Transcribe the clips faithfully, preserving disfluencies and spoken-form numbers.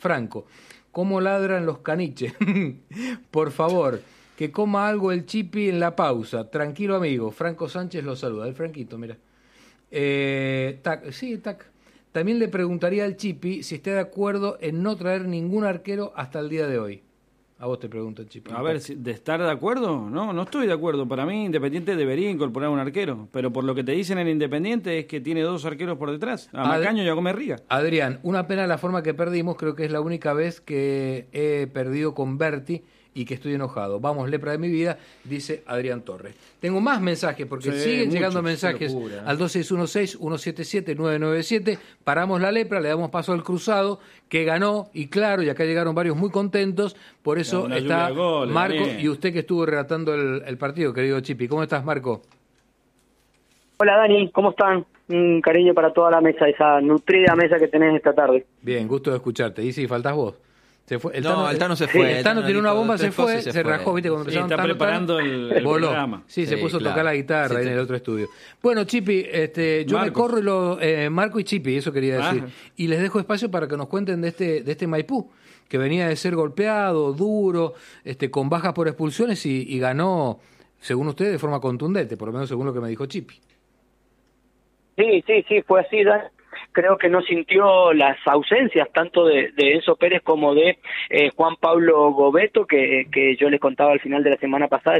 Franco, ¿cómo ladran los caniches? Por favor, que coma algo el Chipi en la pausa. Tranquilo, amigo. Franco Sánchez lo saluda. El Franquito, mira. Eh, tac, sí, tac. También le preguntaría al Chipi si está de acuerdo en no traer ningún arquero hasta el día de hoy. A vos te pregunto, Chipi. A ver, ¿de estar de acuerdo? No, no estoy de acuerdo. Para mí, Independiente debería incorporar un arquero. Pero por lo que te dicen en Independiente es que tiene dos arqueros por detrás. A Macaño y a Gómez Riga. Adrián, una pena la forma que perdimos. Creo que es la única vez que he perdido con Berti y que estoy enojado. Vamos, lepra de mi vida, dice Adrián Torres. Tengo más mensajes, porque sí, siguen mucho, llegando mensajes locura, ¿eh? Al dos seis uno seis, uno siete siete, nueve nueve siete. Paramos la lepra, le damos paso al Cruzado, que ganó, y claro, y acá llegaron varios muy contentos, por eso no, está goles, Marco, Daniel. Y usted que estuvo relatando el, el partido, querido Chipi. ¿Cómo estás, Marco? Hola, Dani, ¿cómo están? Un cariño para toda la mesa, esa nutrida mesa que tenés esta tarde. Bien, gusto de escucharte. Y sí, faltás vos. Se fue. El no, Tano, el Tano se fue. El Tano, el Tano tiró una bomba, se fue, se, se rajó, viste, cuando sí, empezaron está Tano, preparando Tano, el, el voló. programa. Sí, se sí, puso claro. a tocar la guitarra sí, ahí en te... el otro estudio. Bueno, Chipi, este, yo Marcos. me corro y lo, eh, Marco y Chipi, eso quería decir. Ah. Y les dejo espacio para que nos cuenten de este, de este Maipú, que venía de ser golpeado, duro, este, con bajas por expulsiones y, y ganó, según ustedes, de forma contundente, por lo menos según lo que me dijo Chipi. Sí, sí, sí, fue así, Dan. Creo que no sintió las ausencias tanto de, de Enzo Pérez como de eh, Juan Pablo Gobeto, que, que yo les contaba al final de la semana pasada.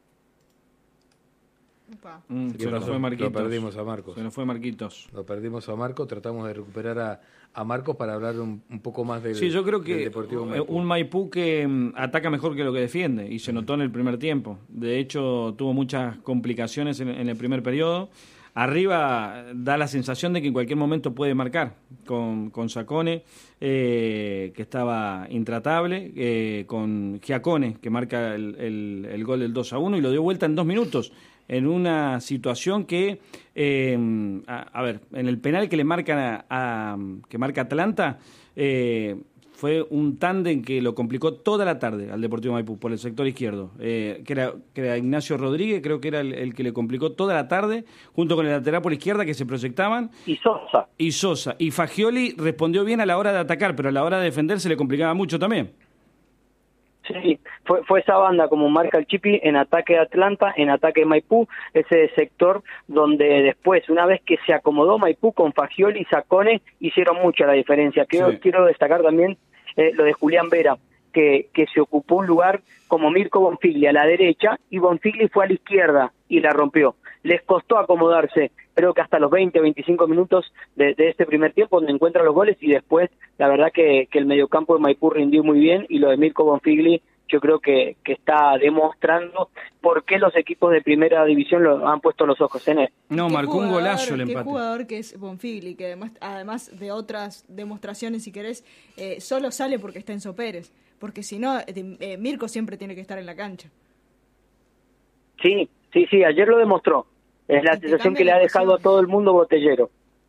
Mm, se nos fue Marquitos. Lo perdimos a Marcos. Se nos fue Marquitos. Lo perdimos a Marcos, tratamos de recuperar a, a Marcos para hablar un, un poco más del Sí, yo creo que Deportivo Maipú. Un Maipú que um, ataca mejor que lo que defiende, y se notó en el primer tiempo. De hecho, tuvo muchas complicaciones en, en el primer periodo. Arriba da la sensación de que en cualquier momento puede marcar con, con Sacone, eh, que estaba intratable, eh, con Giacone, que marca el, el, el gol del dos a uno y lo dio vuelta en dos minutos, en una situación que, eh, a, a ver, en el penal que le marcan a, a que marca Atlanta, eh, fue un tándem que lo complicó toda la tarde al Deportivo Maipú por el sector izquierdo, eh, que, era, que era Ignacio Rodríguez, creo que era el, el que le complicó toda la tarde, junto con el lateral por izquierda que se proyectaban. Y Sosa. Y Sosa. Y Fagioli respondió bien a la hora de atacar, pero a la hora de defender se le complicaba mucho también. Sí, fue, fue esa banda, como marca el Chipi, en ataque de Atlanta, en ataque de Maipú, ese sector donde después, una vez que se acomodó Maipú con Fagioli y Sacone, hicieron mucha la diferencia. Quiero, sí. quiero destacar también eh, lo de Julián Vera, que, que se ocupó un lugar como Mirko Bonfigli a la derecha, y Bonfigli fue a la izquierda y la rompió. Les costó acomodarse, creo que hasta los veinte, veinticinco minutos de, de este primer tiempo, donde encuentra los goles, y después, la verdad que, que el mediocampo de Maipú rindió muy bien, y lo de Mirko Bonfigli, yo creo que, que está demostrando por qué los equipos de primera división lo han puesto los ojos en él. No, marcó un golazo el empate. Qué jugador que es Bonfigli, que además, además de otras demostraciones, si querés, eh, solo sale porque está Enzo Pérez, porque si no, eh, Mirko siempre tiene que estar en la cancha. Sí, sí, sí, ayer lo demostró. Es la sensación que le ha dejado a todo el mundo Botellero.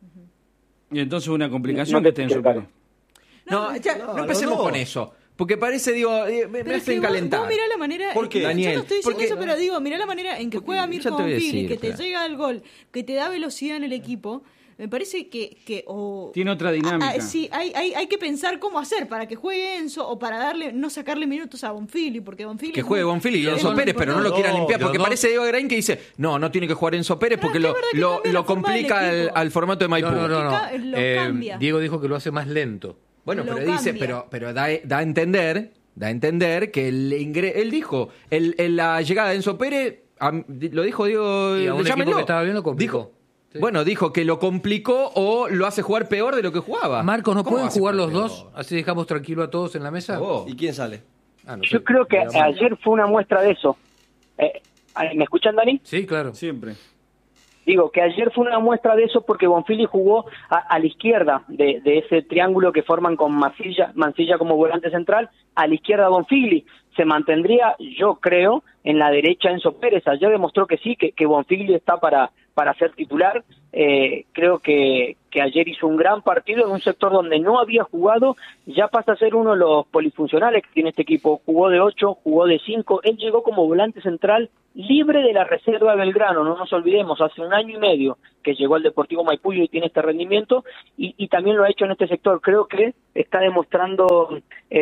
Y entonces una complicación no que esté Enzo Pérez. No, ya, no, no empecemos con eso. Porque parece, digo, me, me hacen calentar. Vos, vos mirá la manera... ¿Por qué, Daniel? Yo no estoy diciendo porque, eso, pero digo, mirá la manera en que juega Mirko Bonfigli, que te pero... llega al gol, que te da velocidad en el equipo. Me parece que... que o, Tiene otra dinámica. A, a, sí, hay, hay, hay que pensar cómo hacer para que juegue Enzo, o para darle no sacarle minutos a Bonfigli, porque Bonfigli... Que juegue Bonfigli y Enzo Pérez, pero no lo quieran limpiar, porque no. parece Diego Agrain que dice, no, no tiene que jugar Enzo Pérez porque no, lo, lo, lo complica al, al formato de Maipú. No, no, no. no. Lo eh, cambia. Diego dijo que lo hace más lento. Bueno, Lo pero cambia. dice, pero, pero da, da a entender... Da a entender que el ingre... él dijo, el, el, la llegada de Enzo Pérez, a, lo dijo Diego, y a un llámenlo. equipo que estaba bien lo complicó. Dijo, sí. Bueno, dijo que lo complicó o lo hace jugar peor de lo que jugaba. Marcos, ¿no pueden jugar los peor? dos? Así dejamos tranquilo a todos en la mesa. Oh. ¿Y quién sale? Ah, no Yo sé. creo que Digamos. ayer fue una muestra de eso. Eh, ¿Me escuchan, Dani? Sí, claro. Siempre. Digo, que ayer fue una muestra de eso porque Bonfigli jugó a, a la izquierda de, de ese triángulo que forman con Mancilla, Mancilla como volante central, a la izquierda Bonfigli. Se mantendría, yo creo, en la derecha Enzo Pérez. Ayer demostró que sí, que, que Bonfigli está para, para ser titular. Eh, creo que, que ayer hizo un gran partido en un sector donde no había jugado, ya pasa a ser uno de los polifuncionales que tiene este equipo. Jugó de ocho, jugó de cinco, él llegó como volante central libre de la reserva de Belgrano, no nos olvidemos, hace un año y medio que llegó al Deportivo Maipú y tiene este rendimiento, y, y también lo ha hecho en este sector. Creo que está demostrando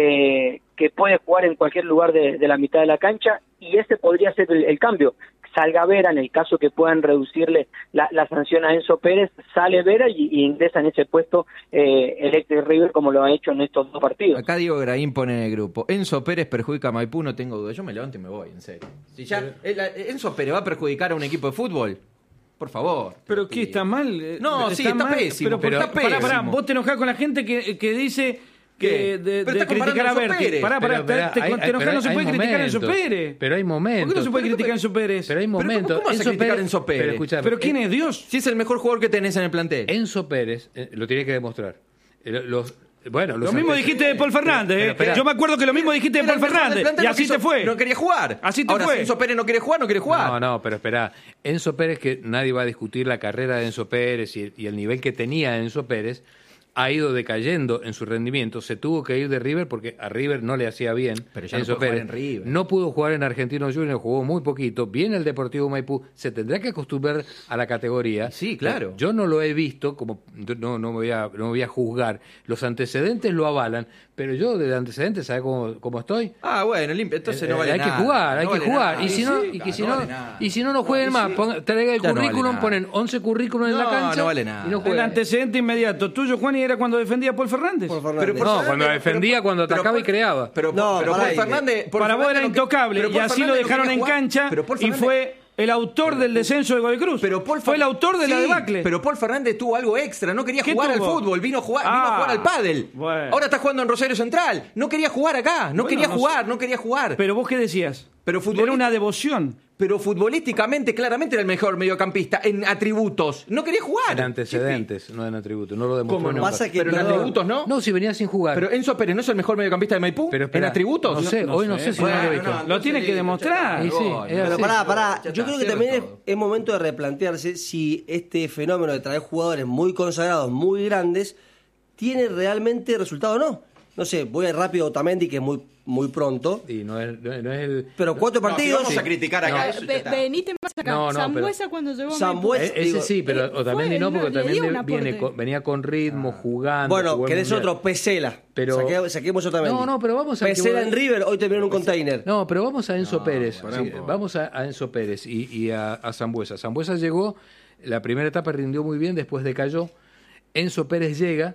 eh, que puede jugar en cualquier lugar de, de la mitad de la cancha, y ese podría ser el, el cambio. Salga Vera, en el caso que puedan reducirle la, la sanción a Enzo Pérez, sale Vera y, y ingresa en ese puesto eh, Electric River, como lo ha hecho en estos dos partidos. Acá Diego Graín pone en el grupo: Enzo Pérez perjudica a Maipú, no tengo duda. Yo me levanto y me voy, en serio. Si ya el, Enzo Pérez va a perjudicar a un equipo de fútbol, por favor. ¿Pero qué? ¿Está mal? No, sí, está mal, pésimo. Pero, pero está está pésimo. Pará, pará, vos te enojás con la gente que, que dice... que de, pero de criticar a Berti. Pará, pará, pero, te, hay, te enojas, no se puede criticar a Enzo momentos, Pérez. Pero hay momentos. ¿Por qué no se puede pero, criticar a Enzo Pérez? Pero hay momentos. ¿Pero ¿Cómo vas a criticar a Enzo Pérez? Pero, escuchame, ¿Pero quién es Dios? Si es el mejor jugador que tenés en el plantel. Enzo Pérez eh, lo tiene que demostrar. Eh, Los, bueno, los lo mismo antes... dijiste de Paul Fernández. Pero, pero, eh. Yo me acuerdo que lo mismo dijiste de Paul Fernández. Y así te fue. No quería jugar. Así te Ahora, fue. si Enzo Pérez no quiere jugar, no quiere jugar. No, no, pero espera. Enzo Pérez, que nadie va a discutir la carrera de Enzo Pérez y, y el nivel que tenía Enzo Pérez, ha ido decayendo en su rendimiento. Se tuvo que ir de River porque a River no le hacía bien. Pero ya Enzo no puede Pérez jugar en River. no pudo jugar en Argentinos Juniors, jugó muy poquito. Viene el Deportivo Maipú, se tendrá que acostumbrar a la categoría. Sí, claro. Yo no lo he visto, como no, no, me, voy a, no me voy a juzgar. Los antecedentes lo avalan, pero yo de antecedentes, ¿sabes cómo, cómo estoy? Ah, bueno, limpio. Entonces Eh, no vale hay nada. que jugar, hay No que vale jugar. nada. Y si Sí, no, sí, y, que claro, si no no, vale nada. y si no, no jueguen No, y más. sí. Ponga, traiga el Ya no vale currículum, nada. ponen once currículum en No, la cancha. no vale nada. Y no El juegan. antecedente inmediato tuyo, Juan, y era cuando defendía a Paul Fernández. Por Fernández. Pero por No, Fernández- cuando defendía, pero- cuando pero atacaba Paul- y creaba. Pero, No, pero pará, Paul y- Fernández... Paul Para vos era Fernández no que- intocable pero y Paul así lo Fernández no dejaron quería en jugar. cancha Pero Paul y Fernández- fue el autor del descenso de Godoy Cruz. Pero Paul fue el autor de la Sí, debacle. Pero Paul Fernández tuvo algo extra, no quería ¿Qué jugar tuvo? al fútbol, vino a jugar, Ah, vino a jugar al pádel. bueno. Ahora está jugando en Rosario Central. No quería jugar acá, no Bueno, quería no jugar, sé. no quería jugar. Pero vos qué decías. Pero Era futbolista- una devoción. Pero futbolísticamente, claramente era el mejor mediocampista en atributos. No quería jugar. En antecedentes, no en atributos. No lo demostró ¿Cómo no? nunca. Pasa que, Pero en perdón, atributos no. No, si venía sin jugar. Pero Enzo Pérez no es el mejor mediocampista de Maipú. Pero en espera, atributos. no sé, hoy no sé si Bueno, no lo he visto. no, Lo tiene que demostrar. Y sí, es Pero así. pará, pará. Ya Yo está, creo que cierro también es, todo. es momento de replantearse si este fenómeno de traer jugadores muy consagrados, muy grandes, tiene realmente resultado o no. No sé, voy a ir rápido a Otamendi, que es muy, muy pronto. Y no es, no es- no es el. Pero cuatro No, si partidos. vamos a criticar acá. Eh, eso ya ve- está. venite más acá. No, no, Sambuesa cuando llegó a Sambuesa- Maipú. E- ese digo, sí, pero eh, Otamendi fue, no, no, porque le dio también un viene aporte. con- venía con ritmo, jugando. Bueno, jugó querés muy otro, bien. Pesela. Pero- Saque- saquemos Otamendi. No, no, pero vamos a que Pesela vos- en River, hoy terminó en un container. No, pero vamos a Enzo Pérez. pará un Sí, poco. vamos a, a Enzo Pérez y, y a, a Sambuesa. Sambuesa llegó, la primera etapa rindió muy bien, después decayó. Enzo Pérez llega,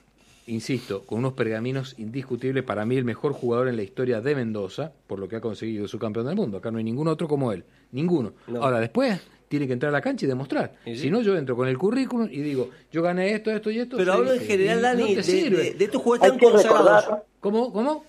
insisto, con unos pergaminos indiscutibles, para mí el mejor jugador en la historia de Mendoza, por lo que ha conseguido su campeón del mundo. Acá no hay ningún otro como él, ninguno. No. Ahora, después tiene que entrar a la cancha y demostrar. Y sí. Si no, yo entro con el currículum y digo, yo gané esto, esto y esto. Pero sí, hablo en sí, general, y Dani, no te de, sirve. de- de estos jugadores Hay tan que consagrados. recordar, ¿Cómo? ¿Cómo?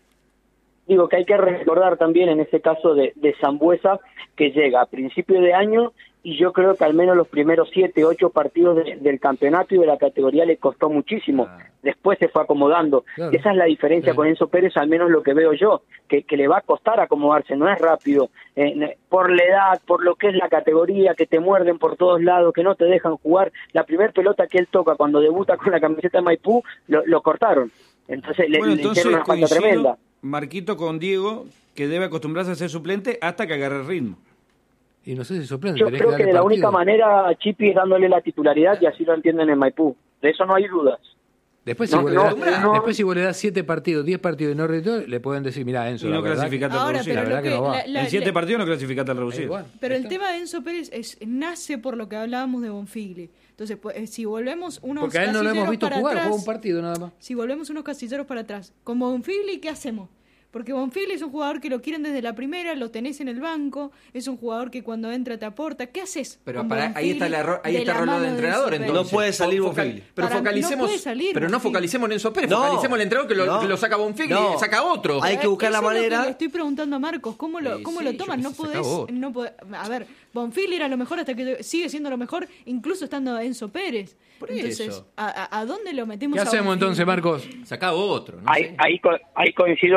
digo que hay que recordar también en ese caso de, de Sambuesa, que llega a principio de año y yo creo que al menos los primeros siete, ocho partidos de- del campeonato y de la categoría le costó muchísimo. Después se fue acomodando. Claro. Esa es la diferencia Sí. con Enzo Pérez, al menos lo que veo yo, que, que le va a costar acomodarse, no es rápido. Eh, por la edad, por lo que es la categoría, que te muerden por todos lados, que no te dejan jugar. La primera pelota que él toca cuando debuta con la camiseta de Maipú, lo, lo cortaron. Entonces le, Bueno, le entonces hicieron una falta coincido, tremenda. Marquito, con Diego, que debe acostumbrarse a ser suplente hasta que agarre ritmo. Y no sé si sorprende. Yo tenés creo que darle de la partido. única manera Chipi es dándole la titularidad y así lo entienden en Maipú. De eso no hay dudas. Después, si No, vos no, le das, no. después si vos le das siete partidos, diez partidos y no rindió, le pueden decir, mira, Enzo, Y la no verdad que- clasificaste al Ahora, reducido. pero la lo verdad que, que no va. la- la- En siete la- partidos no clasificaste al reducido. igual. Pero el Está. tema de Enzo Pérez es, nace por lo que hablábamos de Bonfigli. Entonces, pues, eh, si volvemos unos Porque a él no lo hemos casilleros visto para jugar, atrás, jugó un partido nada más. si volvemos unos casilleros para atrás, con Bonfigli, ¿qué hacemos? Porque Bonfigli es un jugador que lo quieren desde la primera, lo tenés en el banco, es un jugador que cuando entra te aporta. ¿Qué haces? Pero con para, ahí Bonfigli está el error, ahí de está el la error mano del de entrenador. Enzo Pérez? Entonces. No puede salir Focal- Bonfigli. Pero Para- no focalicemos, puede salir pero no Bonfigli. focalicemos en Enzo Pérez, No. focalicemos en el entrenador que lo, No. que lo saca Bonfigli No. y saca otro. Hay que buscar Eso la es lo que manera. le estoy preguntando a Marcos, ¿cómo lo, Sí, cómo sí, lo yo toman? qué No sé, podés, saca vos. no podés- a ver, Bonfigli era lo mejor hasta que sigue siendo lo mejor, incluso estando Enzo Pérez. Por Entonces, eso. ¿a, a, a dónde lo metemos? ¿Qué a hacemos Bonfigli? entonces, Marcos? Saca otro. No Ahí, sé. ahí, co- ahí coincido con,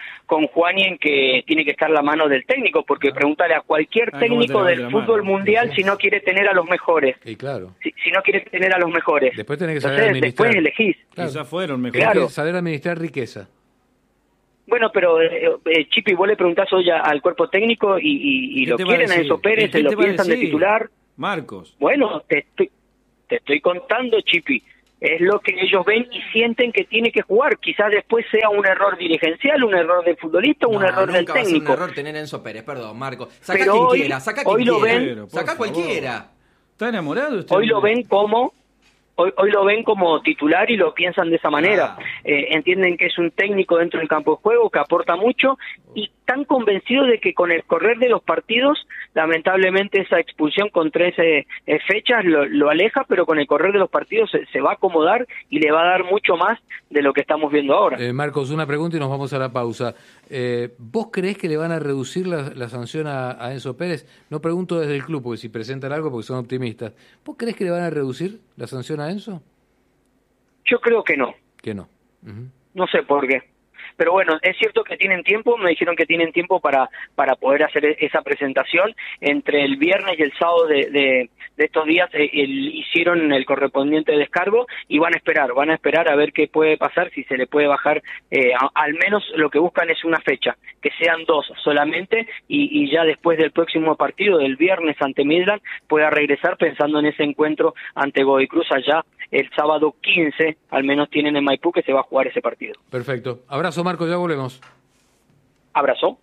con Juani en que tiene que estar la mano del técnico, porque pregúntale a cualquier Ah, técnico ¿cómo te del la mano? fútbol mundial si no quiere tener a los mejores. Y claro. Si, si no quiere tener a los mejores. Después tenés que saber Entonces, administrar. después elegís. Claro. Quizás fueron mejor. Tenés Claro. que saber administrar riqueza. Bueno, pero eh, eh, Chipi, vos le preguntás hoy a- al cuerpo técnico y, y, y ¿Qué lo te va a quieren a decir? Enzo Pérez, ¿Qué se lo te va a piensan de decir? titular. Marcos. Bueno, te estoy, te estoy contando, Chipi. Es lo que ellos ven y sienten que tiene que jugar. Quizás después sea un error dirigencial, un error del futbolista, un No, error del nunca va a ser técnico. un error tener a Enzo Pérez, perdón, Marco. Saca Pero quien hoy- quiera, saca hoy quien lo quiera. ven- Pero, por Saca favor. cualquiera. ¿Está enamorado usted? Hoy lo ven como hoy, hoy lo ven como titular y lo piensan de esa manera. Ah. Eh, entienden que es un técnico dentro del campo de juego que aporta mucho y están convencidos de que con el correr de los partidos, lamentablemente esa expulsión con tres eh, eh, fechas lo, lo aleja, pero con el correr de los partidos se, se va a acomodar y le va a dar mucho más de lo que estamos viendo ahora. Eh, Marcos, una pregunta y nos vamos a la pausa. Eh, ¿Vos creés que le van a reducir la, la sanción a, a Enzo Pérez? No pregunto desde el club, porque si presentan algo, porque son optimistas. ¿Vos creés que le van a reducir la sanción a Enzo? Yo creo que no. Que no. Ujú. No sé por qué. Pero bueno, es cierto que tienen tiempo, me dijeron que tienen tiempo para para poder hacer esa presentación. Entre el viernes y el sábado de, de, de estos días eh, el, hicieron el correspondiente descargo y van a esperar, van a esperar a ver qué puede pasar, si se le puede bajar, eh, a, al menos lo que buscan es una fecha, que sean dos solamente y, y ya después del próximo partido, del viernes ante Midland, pueda regresar pensando en ese encuentro ante Godoy Cruz allá el sábado quince, al menos tienen en Maipú que se va a jugar ese partido. Perfecto. Abrazo, Marcos, ya volvemos. Abrazo.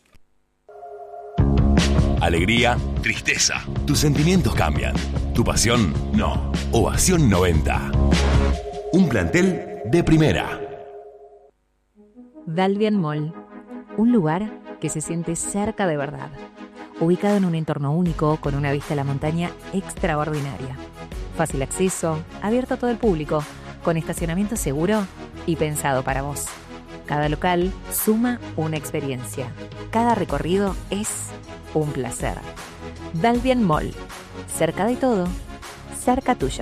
Alegría, tristeza. Tus sentimientos cambian. Tu pasión, no. Ovación noventa. Un plantel de primera. Dalvian Mall, un lugar que se siente cerca de verdad, ubicado en un entorno único con una vista a la montaña extraordinaria. Fácil acceso, abierto a todo el público, con estacionamiento seguro y pensado para vos. Cada local suma una experiencia. Cada recorrido es un placer. Dalvian Mall, cerca de todo, cerca tuyo.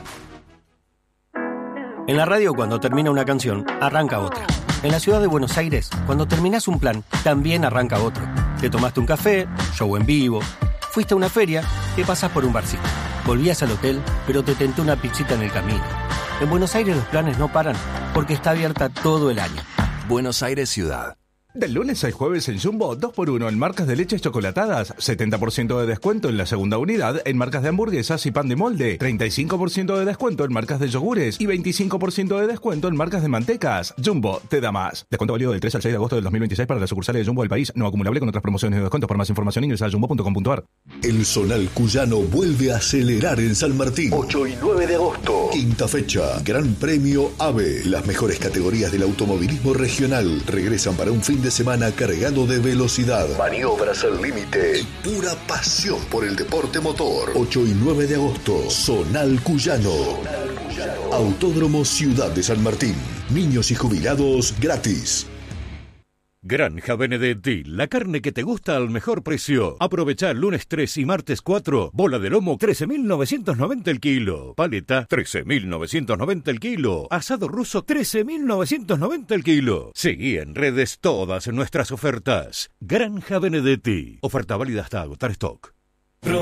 En la radio, cuando termina una canción, arranca otra. En la ciudad de Buenos Aires, cuando terminás un plan, también arranca otro. Te tomaste un café, show en vivo, fuiste a una feria, te pasás por un barcito. Volvías al hotel, pero te tentó una pizzita en el camino. En Buenos Aires los planes no paran, porque está abierta todo el año. Buenos Aires Ciudad. Del lunes al jueves en Jumbo, dos por uno en marcas de leches chocolatadas, setenta por ciento de descuento en la segunda unidad en marcas de hamburguesas y pan de molde, treinta y cinco por ciento de descuento en marcas de yogures y veinticinco por ciento de descuento en marcas de mantecas. Jumbo te da más. Descuento válido del tres al seis de agosto del dos mil veintiséis para las sucursales de Jumbo del país, no acumulable con otras promociones de descuentos. Por más información ingresa a jumbo punto com punto a r. El Zonal Cuyano vuelve a acelerar en San Martín. ocho y nueve de agosto. Quinta fecha. Gran Premio AVE. Las mejores categorías del automovilismo regional regresan para un fin de semana cargado de velocidad, maniobras al límite y pura pasión por el deporte motor. ocho y nueve de agosto. Zonal Cuyano. Autódromo Ciudad de San Martín. Niños y jubilados gratis. Granja Benedetti, la carne que te gusta al mejor precio. Aprovecha el lunes tres y martes cuatro. Bola de lomo, trece mil novecientos noventa el kilo. Paleta, trece mil novecientos noventa el kilo. Asado ruso, trece mil novecientos noventa el kilo. Seguí en redes todas nuestras ofertas. Granja Benedetti. Oferta válida hasta agotar stock.